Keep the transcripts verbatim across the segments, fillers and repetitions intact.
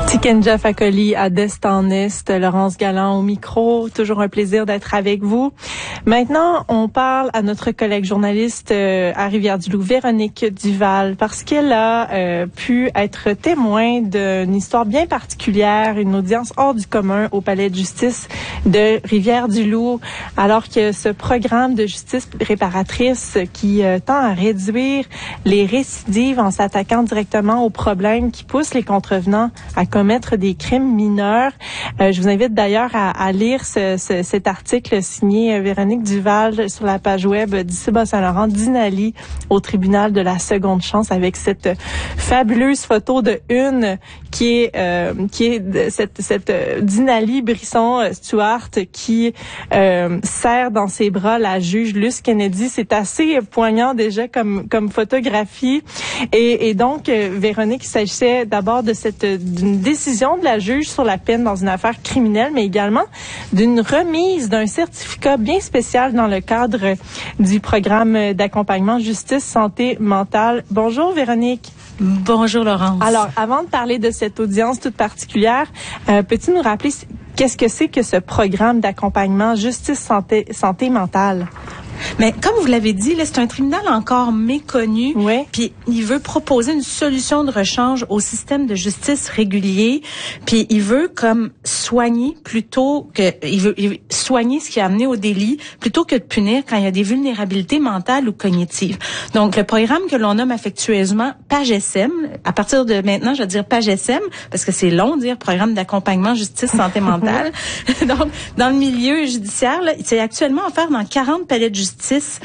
Tikenja Fakoli à Destinest, Laurence Galland au micro. Toujours un plaisir d'être avec vous. Maintenant, on parle à notre collègue journaliste euh, à Rivière-du-Loup, Véronique Duval, parce qu'elle a euh, pu être témoin d'une histoire bien particulière, une audience hors du commun au Palais de justice de Rivière-du-Loup, alors que ce programme de justice réparatrice qui euh, tend à réduire les récidives en s'attaquant directement aux problèmes qui poussent les contrevenants à commettre des crimes mineurs. Euh, je vous invite d'ailleurs à, à lire ce, ce, cet article signé euh, Véronique Duval sur la page web d'Ici Bas-Saint-Laurent, d'Inali au tribunal de la seconde chance, avec cette fabuleuse photo de une qui est euh, qui est de cette cette d'Inali Brisson-Stuart qui euh, serre dans ses bras la juge Luce Kennedy. C'est assez poignant déjà comme comme photographie. Et, et donc euh, Véronique, il s'agissait d'abord de cette d'une décision de la juge sur la peine dans une affaire criminelle, mais également d'une remise d'un certificat bien spécial dans le cadre du programme d'accompagnement justice santé mentale. Bonjour Véronique. Bonjour Laurence. Alors, avant de parler de cette audience toute particulière, euh, peux-tu nous rappeler qu'est-ce que c'est que ce programme d'accompagnement justice santé santé mentale? Mais comme vous l'avez dit, là, c'est un tribunal encore méconnu. Oui. Puis il veut proposer une solution de rechange au système de justice régulier. Puis il veut comme soigner plutôt que il veut, il veut soigner ce qui a amené au délit plutôt que de punir quand il y a des vulnérabilités mentales ou cognitives. Donc le programme que l'on nomme affectueusement PAGESM, à partir de maintenant, je vais dire PAGESM parce que c'est long de dire programme d'accompagnement justice santé mentale. Donc dans le milieu judiciaire, là, c'est actuellement offert dans quarante palais de justice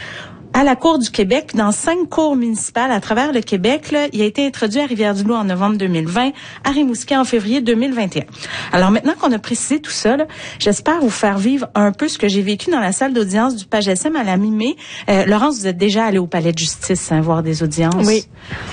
à la Cour du Québec, dans cinq cours municipales à travers le Québec. Là, il a été introduit à Rivière-du-Loup en novembre deux mille vingt, à Rimouski en février deux mille vingt et un. Alors maintenant qu'on a précisé tout ça, là, j'espère vous faire vivre un peu ce que j'ai vécu dans la salle d'audience du PAGESM à la mi-mai. Euh, Laurence, vous êtes déjà allée au Palais de justice hein, voir des audiences? Oui.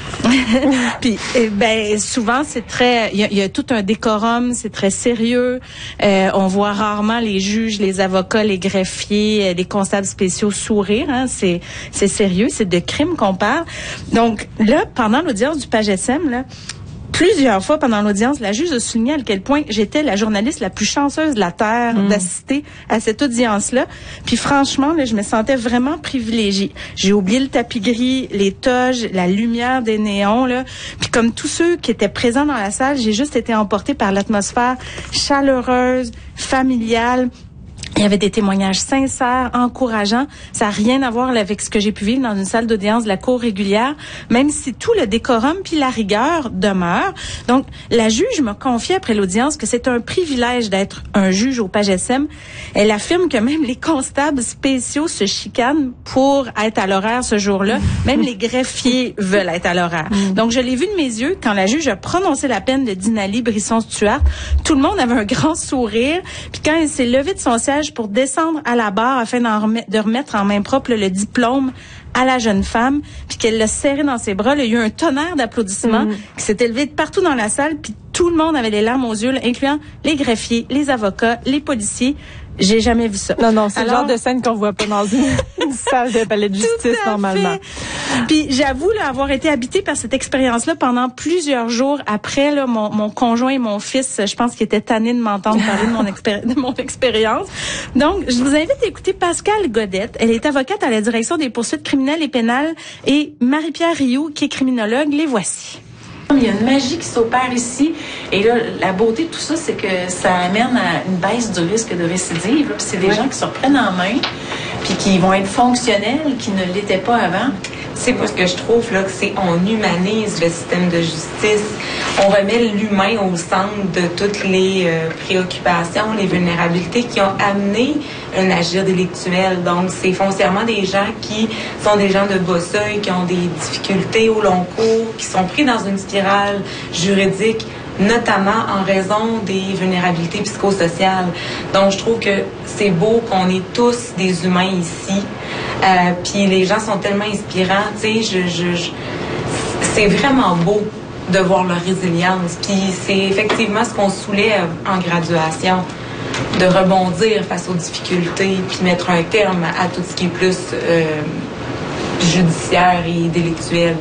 Puis, eh ben souvent c'est très, il y a, y a tout un décorum, c'est très sérieux. Euh, on voit rarement les juges, les avocats, les greffiers, les constables spéciaux sourire. Hein, c'est c'est sérieux, c'est de crimes qu'on parle. Donc là, pendant l'audience du PAGESM, là. Plusieurs fois pendant l'audience, la juge a souligné à quel point j'étais la journaliste la plus chanceuse de la Terre mmh. d'assister à cette audience-là. Puis franchement, là, je me sentais vraiment privilégiée. J'ai oublié le tapis gris, les toges, la lumière des néons. Là. Puis comme tous ceux qui étaient présents dans la salle, j'ai juste été emportée par l'atmosphère chaleureuse, familiale. Il y avait des témoignages sincères, encourageants. Ça n'a rien à voir avec ce que j'ai pu vivre dans une salle d'audience de la Cour régulière, même si tout le décorum puis la rigueur demeure. Donc, la juge m'a confié après l'audience que c'est un privilège d'être un juge au PAGESM. Elle affirme que même les constables spéciaux se chicanent pour être à l'horaire ce jour-là. Même les greffiers veulent être à l'horaire. Donc, je l'ai vu de mes yeux quand la juge a prononcé la peine de Dinali Brisson-Stuart. Tout le monde avait un grand sourire. Puis quand elle s'est levée de son siège pour descendre à la barre afin d'en remettre, de remettre en main propre le diplôme à la jeune femme, puis qu'elle l'a serré dans ses bras. Là, il y a eu un tonnerre d'applaudissements mmh. qui s'est élevé de partout dans la salle, puis tout le monde avait les larmes aux yeux, là, incluant les greffiers, les avocats, les policiers. J'ai jamais vu ça. Non, non, c'est Alors, le genre de scène qu'on voit pas dans une, une salle de palais de justice normalement. Puis j'avoue là, avoir été habitée par cette expérience-là pendant plusieurs jours après. Là, mon, mon conjoint et mon fils, je pense qu'ils étaient tannés de m'entendre parler de mon, expéri- de mon expérience. Donc, je vous invite à écouter Pascale Godette. Elle est avocate à la direction des poursuites criminelles et pénales, et Marie-Pierre Rioux, qui est criminologue. Les voici. Il y a une magie qui s'opère ici. Et là, la beauté de tout ça, c'est que ça amène à une baisse du risque de récidive. Puis c'est des ouais. gens qui se reprennent en main, puis qui vont être fonctionnels, qui ne l'étaient pas avant. C'est parce que je trouve là, que c'est on humanise le système de justice. On remet l'humain au centre de toutes les euh, préoccupations, les vulnérabilités qui ont amené un agir délictuel. Donc, c'est foncièrement des gens qui sont des gens de bas seuil, qui ont des difficultés au long cours, qui sont pris dans une spirale juridique, notamment en raison des vulnérabilités psychosociales. Donc, je trouve que c'est beau qu'on est tous des humains ici. Euh, puis les gens sont tellement inspirants, tu sais, je, je, je, c'est vraiment beau de voir leur résilience. Puis c'est effectivement ce qu'on soulève en graduation, de rebondir face aux difficultés, puis mettre un terme à tout ce qui est plus euh, judiciaire et délictuel.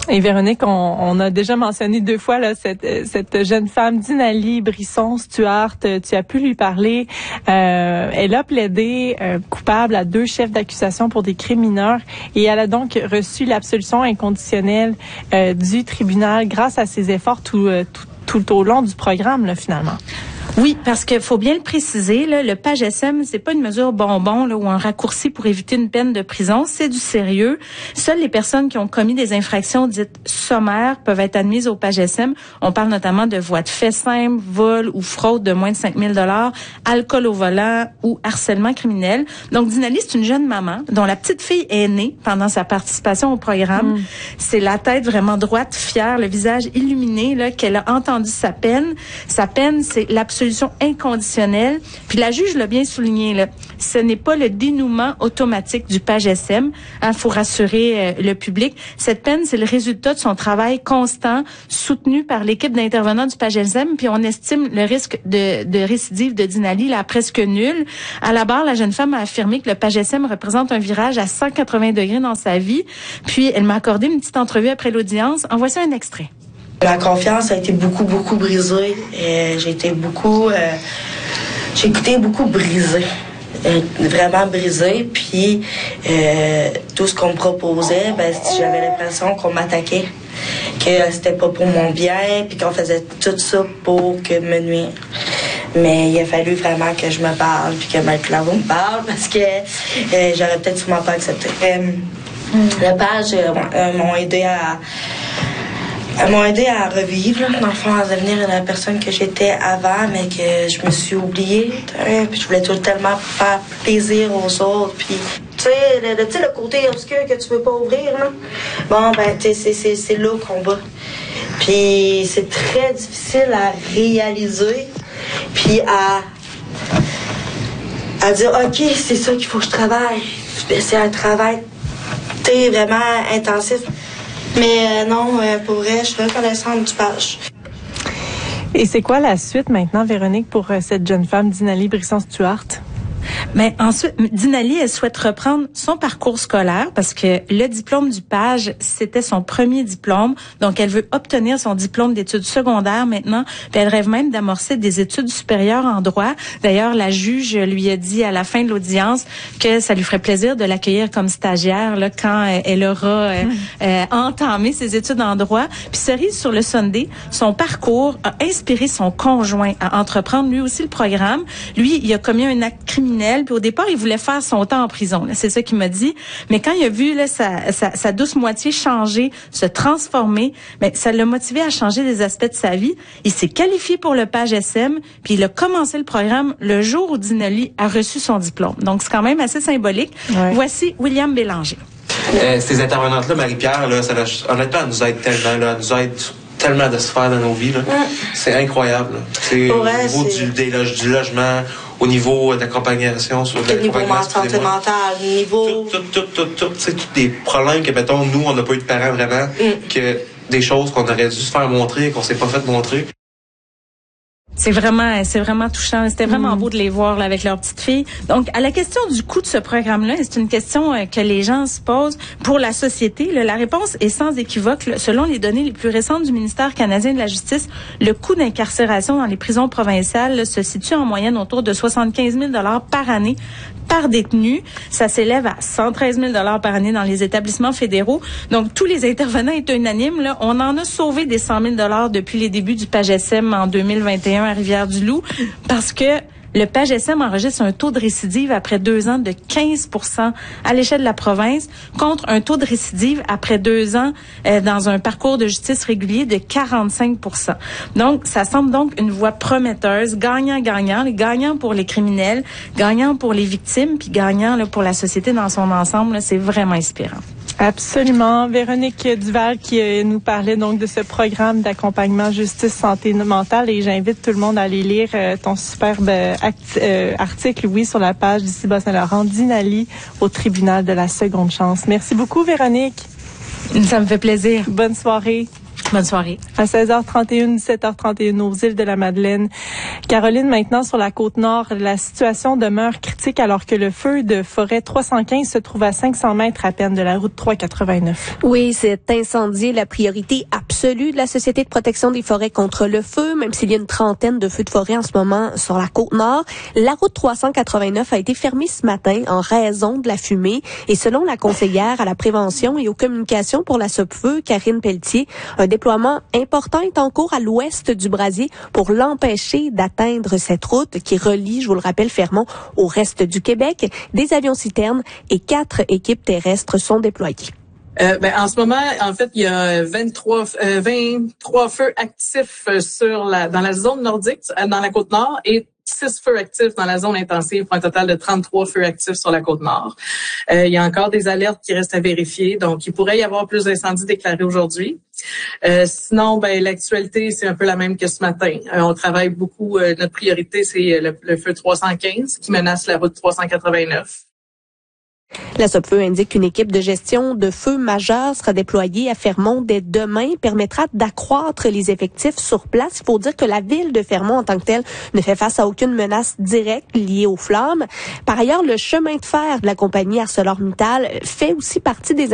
Et Véronique, on, on a déjà mentionné deux fois là cette, cette jeune femme, Dinali Brisson-Stuart. Tu as pu lui parler. Euh, elle a plaidé euh, coupable à deux chefs d'accusation pour des crimes mineurs et elle a donc reçu l'absolution inconditionnelle euh, du tribunal grâce à ses efforts tout, euh, tout, tout au long du programme, là, finalement. Oui, parce qu'il faut bien le préciser, là, le P A G E S M, c'est pas une mesure bonbon là, ou un raccourci pour éviter une peine de prison, c'est du sérieux. Seules les personnes qui ont commis des infractions dites sommaires peuvent être admises au P A G E S M. On parle notamment de voies de fait simple, vol ou fraude de moins de cinq mille dollars, alcool au volant ou harcèlement criminel. Donc, Dinali, c'est une jeune maman dont la petite fille est née pendant sa participation au programme. Mmh. C'est la tête vraiment droite, fière, le visage illuminé, là, qu'elle a entendu sa peine. Sa peine, c'est l'absolution inconditionnelle. Puis la juge l'a bien souligné, là, ce n'est pas le dénouement automatique du P A G E S M. Il hein, faut rassurer euh, le public. Cette peine, c'est le résultat de son travail constant, soutenu par l'équipe d'intervenants du P A G E S M. Puis on estime le risque de, de récidive de Dinali là, presque nul. À la barre, la jeune femme a affirmé que le P A G E S M représente un virage à cent quatre-vingts degrés dans sa vie. Puis elle m'a accordé une petite entrevue après l'audience. En voici un extrait. Ma confiance a été beaucoup, beaucoup brisée. Et j'ai été beaucoup... Euh, j'ai écouté beaucoup brisé. Euh, vraiment brisé. Puis, euh, tout ce qu'on me proposait, ben, j'avais l'impression qu'on m'attaquait. Que c'était pas pour mon bien, puis qu'on faisait tout ça pour que me nuire. Mais il a fallu vraiment que je me parle, puis que Maître Claveau me parle, parce que euh, j'aurais peut-être sûrement pas accepté. Euh, mm. Le page euh, m'ont aidé à... Elles m'ont aidé à revivre, là, dans le fond, à devenir la personne que j'étais avant, mais que je me suis oubliée. Puis je voulais tout tellement faire plaisir aux autres. Puis, tu sais, le, le, le côté obscur que tu veux pas ouvrir, là. Bon, ben, tu sais, c'est, c'est, c'est là qu'on bat. Puis c'est très difficile à réaliser, puis à, à dire, OK, c'est ça qu'il faut que je travaille. C'est un travail, tu sais, vraiment intensif. Mais euh, non, euh, pour vrai, je suis reconnaissante du page. Et c'est quoi la suite maintenant, Véronique, pour euh, cette jeune femme, Dinali Brisson-Stuart? Mais ensuite, Dinali, elle souhaite reprendre son parcours scolaire parce que le diplôme du page, c'était son premier diplôme. Donc, elle veut obtenir son diplôme d'études secondaires maintenant. Puis elle rêve même d'amorcer des études supérieures en droit. D'ailleurs, la juge lui a dit à la fin de l'audience que ça lui ferait plaisir de l'accueillir comme stagiaire là, quand elle aura euh, mmh. euh, entamé ses études en droit. Puis cerise sur le sundae, son parcours a inspiré son conjoint à entreprendre lui aussi le programme. Lui, il a commis un acte criminel. Puis au départ, il voulait faire son temps en prison. Là, c'est ça qu'il m'a dit. Mais quand il a vu là, sa, sa, sa douce moitié changer, se transformer, ben, ça l'a motivé à changer des aspects de sa vie. Il s'est qualifié pour le P A G E S M, puis il a commencé le programme le jour où Dinali a reçu son diplôme. Donc, c'est quand même assez symbolique. Ouais. Voici William Bélanger. Euh, ces intervenantes-là, Marie-Pierre, là, ça l'a, honnêtement, elle nous aide tellement. Là, elle nous aide tellement de sphères dans nos vies. Là. Ouais. C'est incroyable. Là. C'est au ouais, niveau c'est... Du, des loges, du logement, au niveau d'accompagnement sur le niveau santé mentale, niveau tout, tout, tout, tout, tout, c'est tous des problèmes que mettons nous on n'a pas eu de parents vraiment, mm. que des choses qu'on aurait dû se faire montrer, qu'on s'est pas fait montrer. C'est vraiment, c'est vraiment touchant. C'était vraiment mmh. beau de les voir là, avec leur petite fille. Donc, à la question du coût de ce programme-là, c'est une question euh, que les gens se posent pour la société. Là, la réponse est sans équivoque. Là, selon les données les plus récentes du ministère canadien de la Justice, le coût d'incarcération dans les prisons provinciales là, se situe en moyenne autour de soixante-quinze mille dollars par année par détenu. Ça s'élève à cent treize mille dollars par année dans les établissements fédéraux. Donc, tous les intervenants étaient unanimes. Là, on en a sauvé des cent mille dollars depuis les débuts du P A G E S M en deux mille vingt et un à Rivière-du-Loup parce que le P A G E S M enregistre un taux de récidive après deux ans de quinze pour cent à l'échelle de la province contre un taux de récidive après deux ans euh, dans un parcours de justice régulier de quarante-cinq pour cent. Donc, ça semble donc une voie prometteuse, gagnant-gagnant, gagnant pour les criminels, gagnant pour les victimes, puis gagnant là, pour la société dans son ensemble. Là, c'est vraiment inspirant. Absolument. Véronique Duval qui euh, nous parlait donc de ce programme d'accompagnement justice santé mentale et j'invite tout le monde à aller lire euh, ton superbe act, euh, article, oui, sur la page d'ici Bas-Saint-Laurent, Dinali au tribunal de la seconde chance. Merci beaucoup, Véronique. Ça me fait plaisir. Bonne soirée. Bonne soirée. À seize heures trente et une, dix-sept heures trente et une aux îles de la Madeleine. Caroline, maintenant sur la Côte-Nord, la situation demeure critique alors que le feu de forêt trois cent quinze se trouve à cinq cents mètres à peine de la route trois cent quatre-vingt-neuf. Oui, cet incendie est la priorité absolue de la Société de protection des forêts contre le feu, même s'il y a une trentaine de feux de forêt en ce moment sur la Côte-Nord. La route trois cent quatre-vingt-neuf a été fermée ce matin en raison de la fumée et selon la conseillère à la prévention et aux communications pour la Sopfeu, Karine Pelletier, un déploiement important est en cours à l'ouest du brasier pour l'empêcher d'atteindre cette route qui relie, je vous le rappelle, Fermont au reste du Québec. Des avions citernes et quatre équipes terrestres sont déployées. Euh, ben, en ce moment, en fait, il y a vingt-trois, euh, vingt-trois feux actifs sur la, dans la zone nordique, dans la Côte-Nord, et six feux actifs dans la zone intensive pour un total de trente-trois feux actifs sur la Côte-Nord. Euh, il y a encore des alertes qui restent à vérifier, donc il pourrait y avoir plus d'incendies déclarés aujourd'hui. Euh, sinon, ben l'actualité, c'est un peu la même que ce matin. Euh, on travaille beaucoup, euh, notre priorité, c'est le, le feu trois cent quinze qui menace la route trois cent quatre-vingt-neuf. La Sopfeu indique qu'une équipe de gestion de feux majeurs sera déployée à Fermont dès demain, permettra d'accroître les effectifs sur place. Il faut dire que la ville de Fermont en tant que telle ne fait face à aucune menace directe liée aux flammes. Par ailleurs, le chemin de fer de la compagnie ArcelorMittal fait aussi partie des